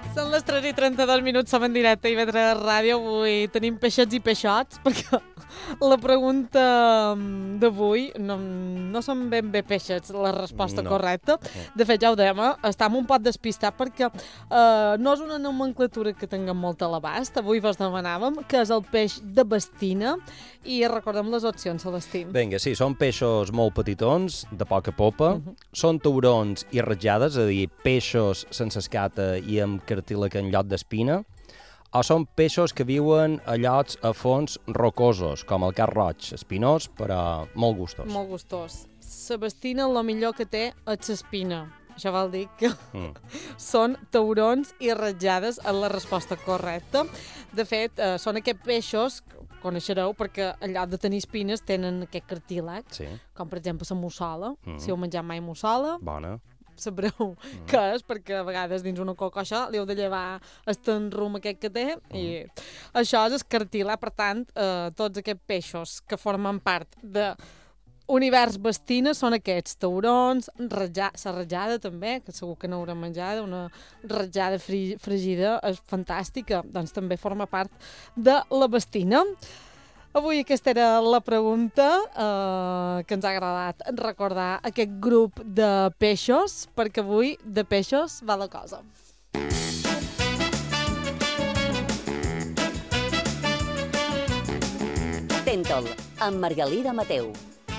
Són les 3:32, som en directe a IB3 Ràdio. Avui tenim peixets i peixots, perquè la pregunta d'avui no són ben bé peixets, la resposta correcta. De fet, ja ho dèiem, estem un poc despistat perquè no és una nomenclatura que tinguem molt a l'abast. Avui vos demanàvem que és el peix de bastina i recordem les opcions, Celestín. Vinga, sí, són peixos molt petitons, de poca popa, són taurons i ratjades, és a dir, peixos sense escata i amb cartílag en lloc d'espina, o són peixos que viuen a llocs a fons rocosos, com el car roig, espinós, però molt gustós. Molt gustós. La bastina, el millor que té és l'espina. Això vol dir que són taurons i ratjades en la resposta correcta. De fet, són aquests peixos, coneixereu, perquè en lloc de tenir espines tenen aquest cartílag, com per exemple la mussola. Si heu menjat mai mussola, bona, sabreu què és, perquè a vegades dins una cocoixa li heu de llevar el tenrum aquest que té, i això és el cartílag. Per tant, tots aquests peixos que formen part de univers bastina són aquests taurons, la ratjada també, que segur que n'haurem menjat, una ratjada fregida és fantàstica, doncs també forma part de la bastina. Avui aquesta era la pregunta que ens ha agradat recordar aquest grup de peixos, perquè avui de peixos va la cosa. Tentol, amb Margalida Mateu.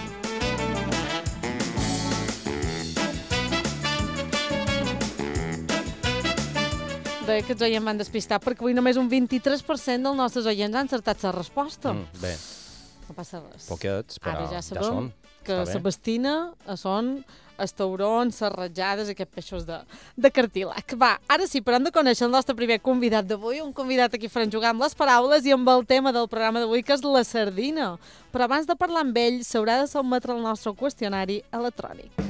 Deia que els oients van despistar perquè avui només un 23% dels nostres oients han encertat la resposta. Bé. No passa res. Poquets, però ara ja sabem són. Que la bastina són els taurons, les ratjades, aquests peixos de cartílag. Va, ara sí, però hem de conèixer el nostre primer convidat d'avui, un convidat aquí farem jugar amb les paraules i amb el tema del programa d'avui, que és la sardina. Però abans de parlar amb ell, s'haurà de sotmetre el nostre qüestionari electrònic.